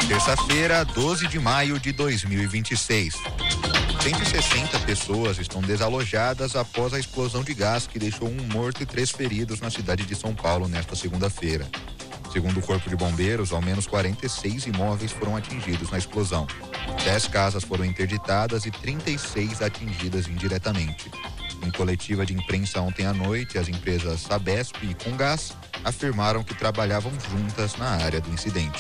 Terça-feira, 12 de maio de 2026. 160 pessoas estão desalojadas após a explosão de gás que deixou um morto e 3 feridos na cidade de São Paulo nesta segunda-feira. Segundo o Corpo de Bombeiros, ao menos 46 imóveis foram atingidos na explosão. 10 casas foram interditadas e 36 atingidas indiretamente. Em coletiva de imprensa ontem à noite, as empresas Sabesp e Comgás afirmaram que trabalhavam juntas na área do incidente.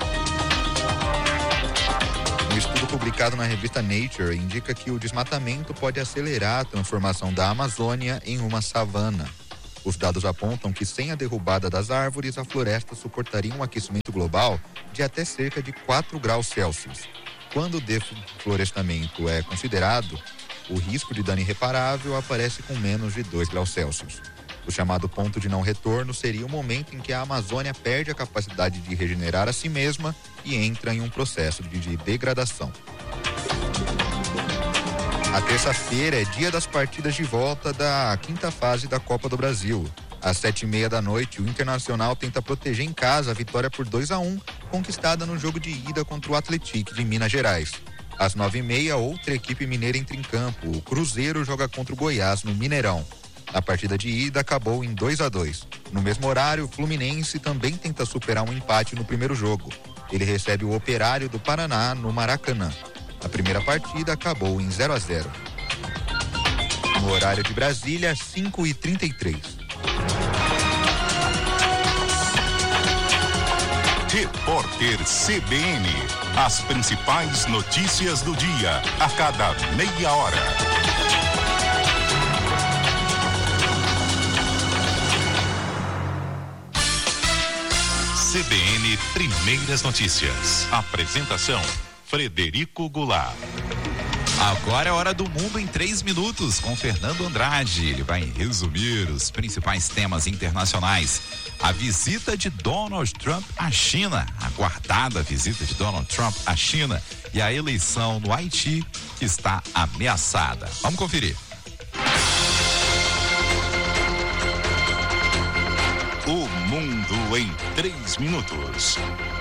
Um estudo publicado na revista Nature indica que o desmatamento pode acelerar a transformação da Amazônia em uma savana. Os dados apontam que sem a derrubada das árvores, a floresta suportaria um aquecimento global de até cerca de 4 graus Celsius. Quando o deflorestamento é considerado, o risco de dano irreparável aparece com menos de 2 graus Celsius. O chamado ponto de não retorno seria o momento em que a Amazônia perde a capacidade de regenerar a si mesma e entra em um processo de degradação. A terça-feira é dia das partidas de volta da 5ª fase da Copa do Brasil. Às 7h30 da noite, o Internacional tenta proteger em casa a vitória por 2-1, conquistada no jogo de ida contra o Atlético de Minas Gerais. Às 9h30, outra equipe mineira entra em campo. O Cruzeiro joga contra o Goiás no Mineirão. A partida de ida acabou em 2-2. No mesmo horário, o Fluminense também tenta superar um empate no primeiro jogo. Ele recebe o Operário do Paraná no Maracanã. A primeira partida acabou em 0-0. No horário de Brasília, 5h33. Repórter CBN. As principais notícias do dia, a cada meia hora. CBN Primeiras Notícias. Apresentação: Frederico Goulart. Agora é hora do Mundo em 3 minutos com Fernando Andrade. Ele vai resumir os principais temas internacionais. A visita de Donald Trump à China, a aguardada visita de Donald Trump à China e a eleição no Haiti que está ameaçada. Vamos conferir. O Mundo em 3 minutos.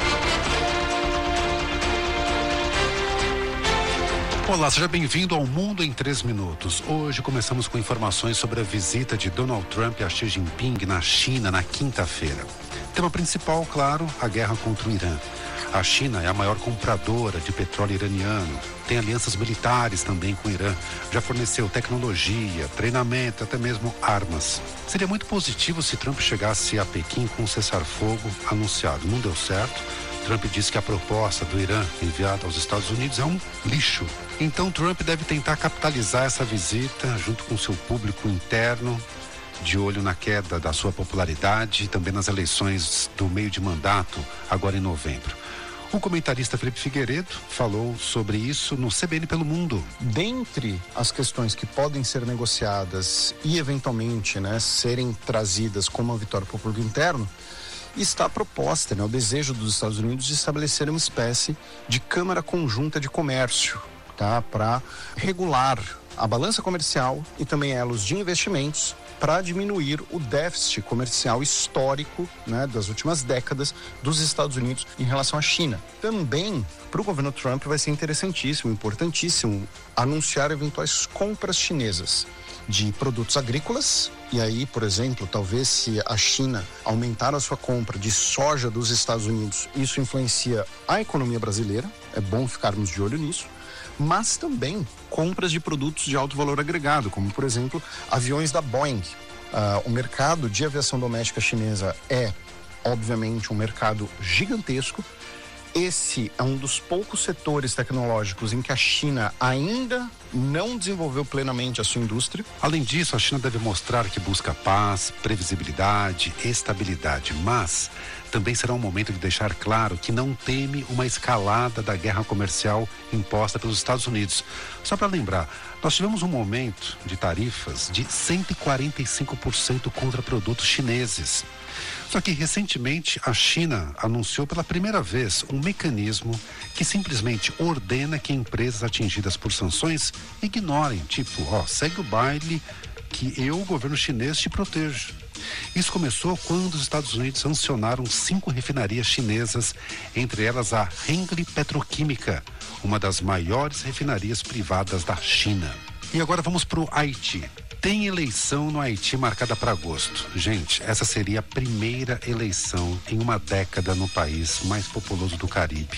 Olá, seja bem-vindo ao Mundo em 3 minutos. Hoje começamos com informações sobre a visita de Donald Trump a Xi Jinping na China na quinta-feira. Tema principal, claro, a guerra contra o Irã. A China é a maior compradora de petróleo iraniano, tem alianças militares também com o Irã, já forneceu tecnologia, treinamento, até mesmo armas. Seria muito positivo se Trump chegasse a Pequim com um cessar-fogo anunciado. Não deu certo. Trump disse que a proposta do Irã enviada aos Estados Unidos é um lixo. Então Trump deve tentar capitalizar essa visita junto com seu público interno, de olho na queda da sua popularidade e também nas eleições do meio de mandato, agora em novembro. O comentarista Felipe Figueiredo falou sobre isso no CBN pelo Mundo. Dentre as questões que podem ser negociadas e eventualmente, serem trazidas como uma vitória para o público interno, está a proposta, o desejo dos Estados Unidos de estabelecer uma espécie de Câmara Conjunta de Comércio, para regular a balança comercial e também elos de investimentos para diminuir o déficit comercial histórico, das últimas décadas dos Estados Unidos em relação à China. Também, para o governo Trump, vai ser interessantíssimo, importantíssimo, anunciar eventuais compras chinesas de produtos agrícolas. E aí, por exemplo, talvez se a China aumentar a sua compra de soja dos Estados Unidos, isso influencia a economia brasileira, é bom ficarmos de olho nisso. Mas também compras de produtos de alto valor agregado, como, por exemplo, aviões da Boeing. O mercado de aviação doméstica chinesa é, obviamente, um mercado gigantesco. Esse é um dos poucos setores tecnológicos em que a China ainda não desenvolveu plenamente a sua indústria. Além disso, a China deve mostrar que busca paz, previsibilidade, estabilidade, mas também será um momento de deixar claro que não teme uma escalada da guerra comercial imposta pelos Estados Unidos. Só para lembrar, nós tivemos um momento de tarifas de 145% contra produtos chineses. Só que, recentemente, a China anunciou pela primeira vez um mecanismo que simplesmente ordena que empresas atingidas por sanções ignorem, segue o baile que eu, o governo chinês, te protejo. Isso começou quando os Estados Unidos sancionaram 5 refinarias chinesas, entre elas a Hengli Petroquímica, uma das maiores refinarias privadas da China. E agora vamos para o Haiti. Tem eleição no Haiti marcada para agosto. Gente, essa seria a primeira eleição em uma década no país mais populoso do Caribe.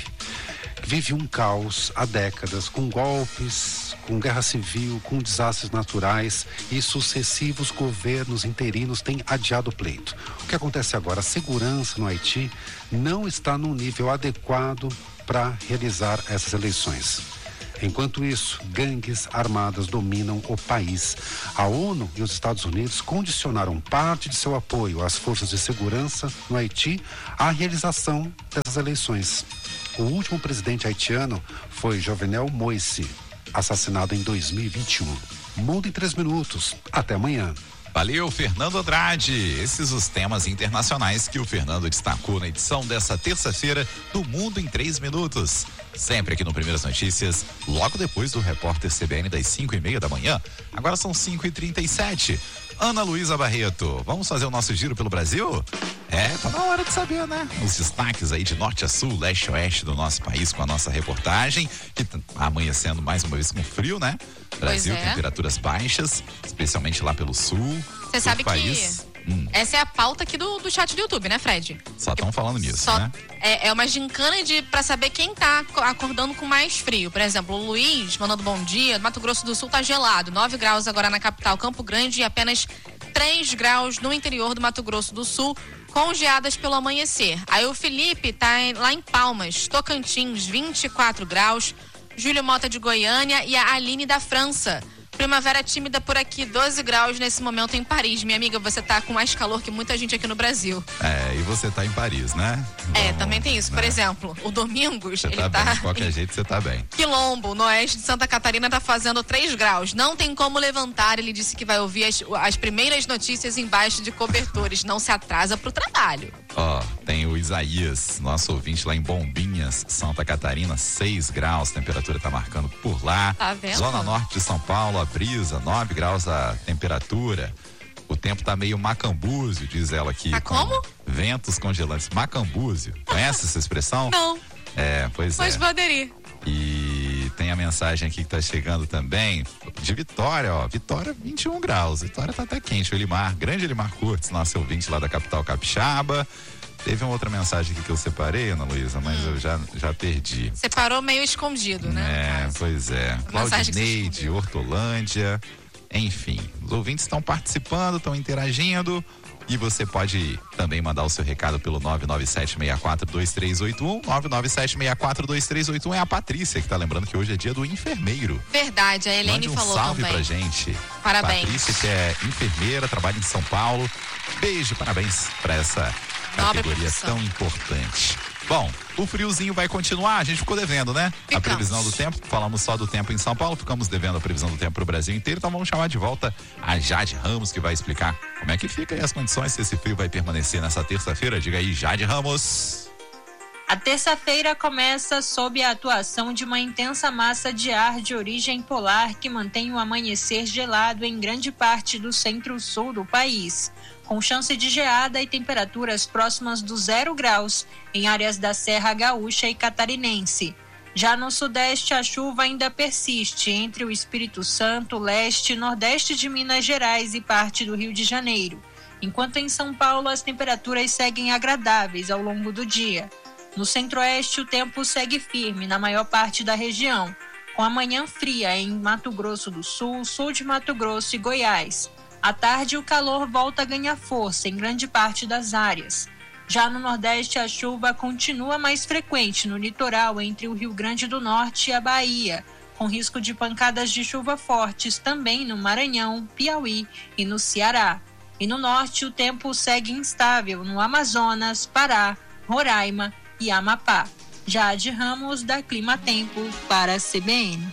Vive um caos há décadas, com golpes, com guerra civil, com desastres naturais, e sucessivos governos interinos têm adiado o pleito. O que acontece agora? A segurança no Haiti não está num nível adequado para realizar essas eleições. Enquanto isso, gangues armadas dominam o país. A ONU e os Estados Unidos condicionaram parte de seu apoio às forças de segurança no Haiti à realização dessas eleições. O último presidente haitiano foi Jovenel Moïse, assassinado em 2021. Mundo em 3 minutos. Até amanhã. Valeu, Fernando Andrade. Esses os temas internacionais que o Fernando destacou na edição dessa terça-feira do Mundo em 3 minutos. Sempre aqui no Primeiras Notícias, logo depois do repórter CBN das 5:30 da manhã. Agora são 5:37. Ana Luísa Barreto, vamos fazer o nosso giro pelo Brasil? Tá na hora de saber, né? Os destaques aí de norte a sul, leste a oeste do nosso país com a nossa reportagem, que amanhecendo mais uma vez com frio, né? Brasil, temperaturas baixas, especialmente lá pelo sul. Você sabe país. Que essa é a pauta aqui do chat do YouTube, né, Fred? Só estão falando nisso, né? É uma gincana pra saber quem tá acordando com mais frio. Por exemplo, o Luiz mandando bom dia. Mato Grosso do Sul tá gelado, 9 graus agora na capital Campo Grande e apenas 3 graus no interior do Mato Grosso do Sul, com geadas pelo amanhecer. Aí o Felipe tá lá em Palmas, Tocantins, 24 graus. Júlio Mota de Goiânia e a Aline da França. Primavera tímida por aqui, 12 graus nesse momento em Paris. Minha amiga, você tá com mais calor que muita gente aqui no Brasil. E você tá em Paris, né? Também tem isso. Né? Por exemplo, o Domingos, você ele tá bem, de qualquer jeito você tá bem. Quilombo, no oeste de Santa Catarina, tá fazendo 3 graus. Não tem como levantar, ele disse que vai ouvir as primeiras notícias embaixo de cobertores. Não se atrasa pro trabalho. Tem o Isaías, nosso ouvinte lá em Bombinhas, Santa Catarina, 6 graus, a temperatura tá marcando por lá. Tá vendo? Zona norte de São Paulo, a brisa, 9 graus a temperatura. O tempo tá meio macambúzio, diz ela aqui. Tá como? Ventos congelantes. Macambúzio. Conhece essa expressão? Não. Pois Mas poderia. E tem a mensagem aqui que tá chegando também de Vitória, Vitória 21 graus. Vitória tá até quente. O Elimar, grande Elimar Curtis, nosso ouvinte lá da capital capixaba. Teve uma outra mensagem aqui que eu separei, Ana Luísa, mas eu já perdi. Separou meio escondido, né? Pois é. Claudineide, Hortolândia, enfim. Os ouvintes estão participando, estão interagindo. E você pode também mandar o seu recado pelo 997642381. 997642381 é a Patrícia que tá lembrando que hoje é dia do enfermeiro. Verdade, a Helene falou também. Salve pra gente. Parabéns. Patrícia, que é enfermeira, trabalha em São Paulo. Beijo, parabéns pra essa categoria tão importante. Bom, o friozinho vai continuar, a gente ficou devendo, né? A previsão do tempo, falamos só do tempo em São Paulo, ficamos devendo a previsão do tempo pro Brasil inteiro, então vamos chamar de volta a Jade Ramos, que vai explicar como é que fica e as condições, se esse frio vai permanecer nessa terça-feira. Diga aí, Jade Ramos. A terça-feira começa sob a atuação de uma intensa massa de ar de origem polar que mantém o amanhecer gelado em grande parte do centro-sul do país, com chance de geada e temperaturas próximas do 0 graus em áreas da Serra Gaúcha e Catarinense. Já no sudeste, a chuva ainda persiste entre o Espírito Santo, leste e nordeste de Minas Gerais e parte do Rio de Janeiro, enquanto em São Paulo as temperaturas seguem agradáveis ao longo do dia. No centro-oeste, o tempo segue firme na maior parte da região, com a manhã fria em Mato Grosso do Sul, sul de Mato Grosso e Goiás. À tarde, o calor volta a ganhar força em grande parte das áreas. Já no Nordeste, a chuva continua mais frequente no litoral entre o Rio Grande do Norte e a Bahia, com risco de pancadas de chuva fortes também no Maranhão, Piauí e no Ceará. E no Norte, o tempo segue instável no Amazonas, Pará, Roraima e Amapá. Jade Ramos, da Clima Tempo, para a CBN.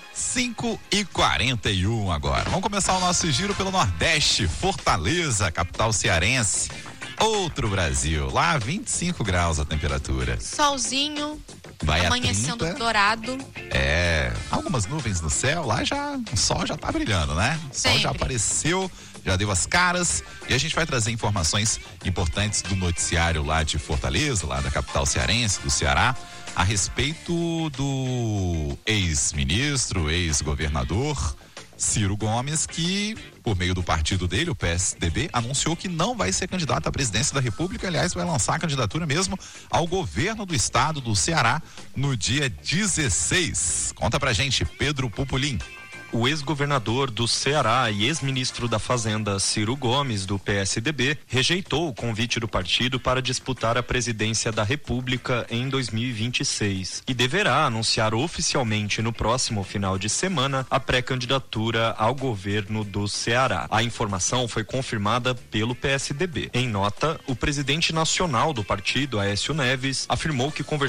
5h41 agora. Vamos começar o nosso giro pelo Nordeste. Fortaleza, capital cearense. Outro Brasil. Lá, 25 graus a temperatura. Solzinho. Vai amanhecendo a 30. dourado. algumas nuvens no céu, lá o sol já tá brilhando, né? O sol já apareceu, já deu as caras, e a gente vai trazer informações importantes do noticiário lá de Fortaleza, lá da capital cearense, do Ceará, a respeito do ex-ministro, ex-governador Ciro Gomes, que, por meio do partido dele, o PSDB, anunciou que não vai ser candidato à presidência da República. Aliás, vai lançar a candidatura mesmo ao governo do estado do Ceará no dia 16. Conta pra gente, Pedro Pupulim. O ex-governador do Ceará e ex-ministro da Fazenda, Ciro Gomes, do PSDB, rejeitou o convite do partido para disputar a presidência da República em 2026 e deverá anunciar oficialmente no próximo final de semana a pré-candidatura ao governo do Ceará. A informação foi confirmada pelo PSDB. Em nota, o presidente nacional do partido, Aécio Neves, afirmou que conversou